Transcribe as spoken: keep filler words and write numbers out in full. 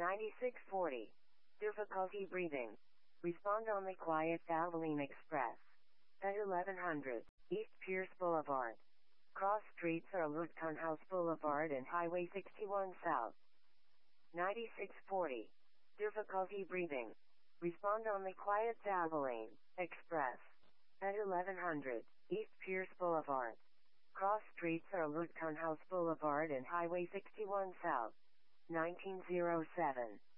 ninety-six forty. Difficulty breathing. Respond on the quiet Valvoline Express. At eleven hundred, East Pierce Boulevard. Cross streets are Lutcon House Boulevard and Highway sixty-one South. ninety-six forty. Difficulty breathing. Respond on the quiet Valvoline Express. At eleven hundred, East Pierce Boulevard. Cross streets are Lutcon House Boulevard and Highway sixty-one South. nineteen oh seven.